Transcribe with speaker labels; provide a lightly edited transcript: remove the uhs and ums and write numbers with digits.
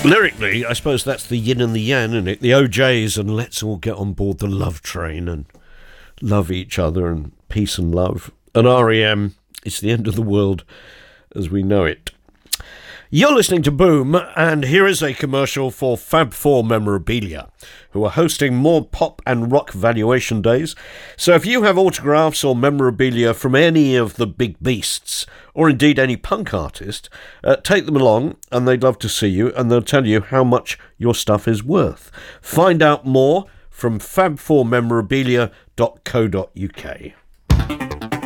Speaker 1: Lyrically, I suppose that's the yin and the yang, isn't it? The OJs and let's all get on board the love train and love each other and peace and love. And REM, it's the end of the world as we know it. You're listening to Boom, and here is a commercial for Fab4 Memorabilia, who are hosting more pop and rock valuation days. So if you have autographs or memorabilia from any of the big beasts, or indeed any punk artist, take them along, and they'd love to see you, and they'll tell you how much your stuff is worth. Find out more from fab4memorabilia.co.uk.